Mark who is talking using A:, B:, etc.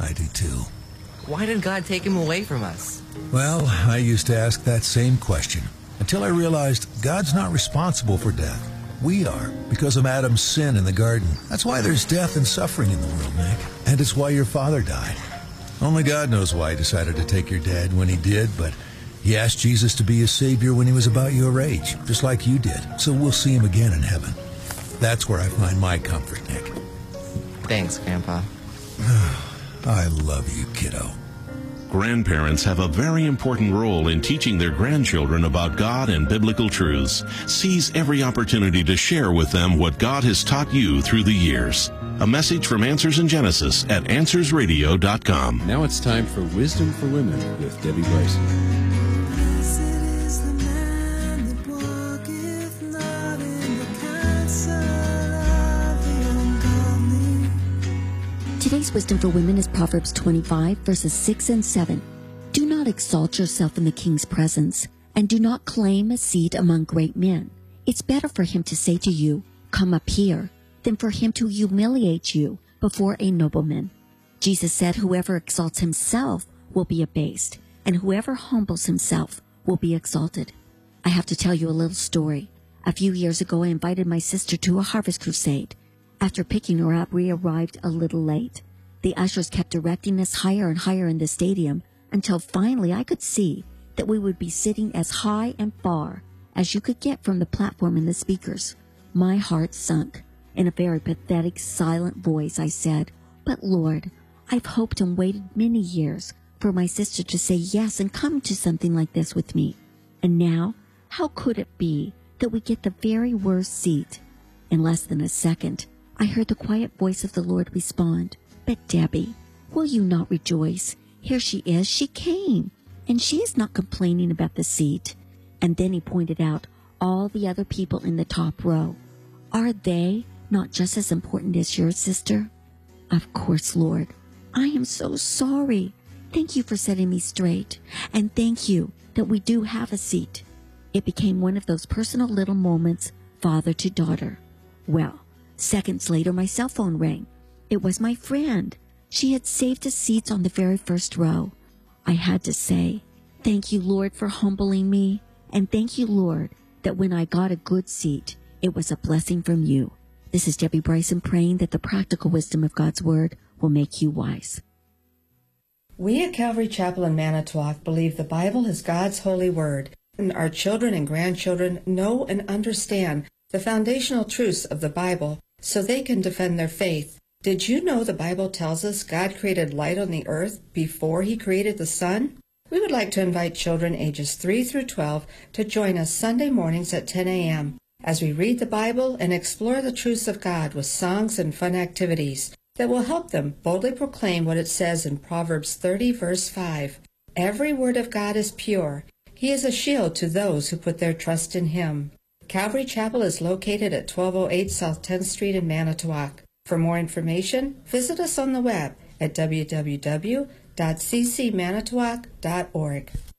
A: I do too.
B: Why did God take him away from us?
A: Well, I used to ask that same question until I realized God's not responsible for death. We are, because of Adam's sin in the garden. That's why there's death and suffering in the world, Nick. And it's why your father died. Only God knows why he decided to take your dad when he did, but he asked Jesus to be his Savior when he was about your age, just like you did. So we'll see him again in heaven. That's where I find my comfort, Nick.
B: Thanks, Grandpa.
A: I love you, kiddo.
C: Grandparents have a very important role in teaching their grandchildren about God and biblical truths. Seize every opportunity to share with them what God has taught you through the years. A message from Answers in Genesis at AnswersRadio.com.
D: Now it's time for Wisdom for Women with Debbie Bryson.
E: Today's Wisdom for Women is Proverbs 25, verses 6 and 7. Do not exalt yourself in the king's presence, and do not claim a seat among great men. It's better for him to say to you, "Come up here," than for him to humiliate you before a nobleman. Jesus said, whoever exalts himself will be abased, and whoever humbles himself will be exalted. I have to tell you a little story. A few years ago, I invited my sister to a harvest crusade. After picking her up, we arrived a little late. The ushers kept directing us higher and higher in the stadium until finally I could see that we would be sitting as high and far as you could get from the platform and the speakers. My heart sunk. In a very pathetic, silent voice, I said, "But Lord, I've hoped and waited many years for my sister to say yes and come to something like this with me. And now, how could it be that we get the very worst seat?" In less than a second, I heard the quiet voice of the Lord respond, "But Debbie, will you not rejoice? Here she is, she came, and she is not complaining about the seat." And then he pointed out all the other people in the top row. Are they not just as important as your sister? Of course, Lord. I am so sorry. Thank you for setting me straight, and thank you that we do have a seat. It became one of those personal little moments, father to daughter. Well, seconds later, my cell phone rang. It was my friend. She had saved us seats on the very first row. I had to say, thank you, Lord, for humbling me, and thank you, Lord, that when I got a good seat, it was a blessing from you. This is Debbie Bryson praying that the practical wisdom of God's Word will make you wise.
F: We at Calvary Chapel in Manitowoc believe the Bible is God's holy word, and our children and grandchildren know and understand the foundational truths of the Bible so they can defend their faith. Did you know the Bible tells us God created light on the earth before he created the sun? We would like to invite children ages 3 through 12 to join us Sunday mornings at 10 a.m. as we read the Bible and explore the truths of God with songs and fun activities that will help them boldly proclaim what it says in Proverbs 30, verse 5. Every word of God is pure. He is a shield to those who put their trust in him. Calvary Chapel is located at 1208 South 10th Street in Manitowoc. For more information, visit us on the web at www.ccmanitowoc.org.